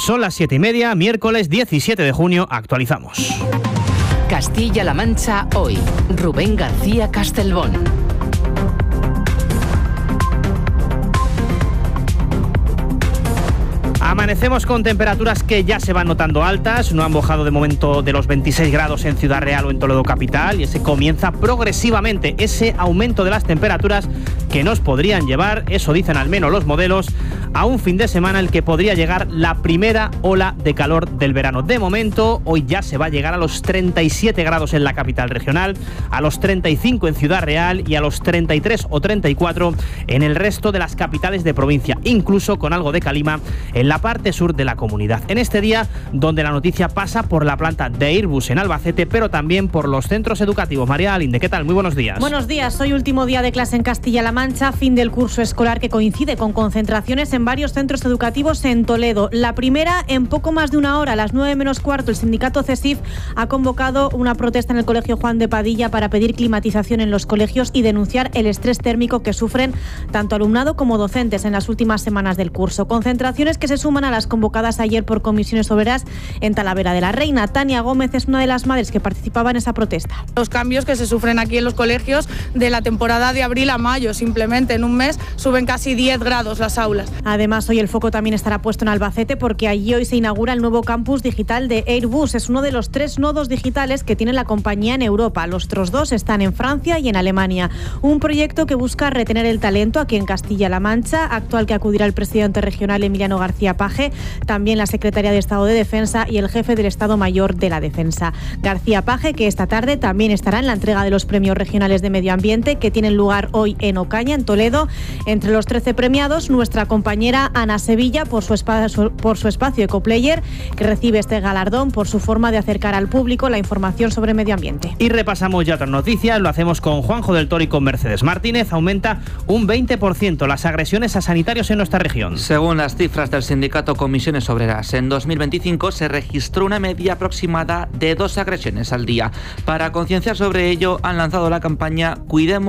Son las 7:30, miércoles 17 de junio, actualizamos. Castilla-La Mancha hoy. Rubén García Castelbón. Amanecemos con temperaturas que ya se van notando altas, no han bajado de momento de los 26 grados en Ciudad Real o en Toledo capital, y ese comienza progresivamente ese aumento de las temperaturas que nos podrían llevar, eso dicen al menos los modelos, a un fin de semana en el que podría llegar la primera ola de calor del verano. De momento, hoy ya se va a llegar a los 37 grados en la capital regional, a los 35 en Ciudad Real y a los 33 o 34 en el resto de las capitales de provincia, incluso con algo de calima en la parte sur de la comunidad. En este día, donde la noticia pasa por la planta de Airbus en Albacete, pero también por los centros educativos. María Alinde, ¿qué tal? Muy buenos días. Buenos días. Hoy último día de clase en Castilla-La Mancha, fin del curso escolar que coincide con concentraciones en varios centros educativos en Toledo. La primera en poco más de una hora, a las 9 menos cuarto, el sindicato CESIF ha convocado una protesta en el Colegio Juan de Padilla para pedir climatización en los colegios y denunciar el estrés térmico que sufren tanto alumnado como docentes en las últimas semanas del curso. Concentraciones que se suman a las convocadas ayer por Comisiones Obreras en Talavera de la Reina. Tania Gómez es una de las madres que participaba en esa protesta. Los cambios que se sufren aquí en los colegios de la temporada de abril a mayo, simplemente en un mes suben casi 10 grados las aulas. Además, hoy el foco también estará puesto en Albacete porque allí hoy se inaugura el nuevo campus digital de Airbus. Es uno de los 3 nodos digitales que tiene la compañía en Europa. Los otros 2 están en Francia y en Alemania. Un proyecto que busca retener el talento aquí en Castilla-La Mancha, actual que acudirá el presidente regional Emiliano García Paje, también la secretaria de Estado de Defensa y el jefe del Estado Mayor de la Defensa. García Paje, que esta tarde también estará en la entrega de los premios regionales de medio ambiente que tienen lugar hoy en Ocaña, en Toledo. Entre los 13 premiados, nuestra compañera Ana Sevilla por su espacio Ecoplayer, que recibe este galardón por su forma de acercar al público la información sobre medio ambiente. Y repasamos ya otras noticias, lo hacemos con Juanjo del Toro y con Mercedes Martínez. Aumenta un 20% las agresiones a sanitarios en nuestra región. Según las cifras del sindicato Comisiones Obreras, en 2025 se registró una media aproximada de 2 agresiones al día. Para concienciar sobre ello, han lanzado la campaña Cuidemos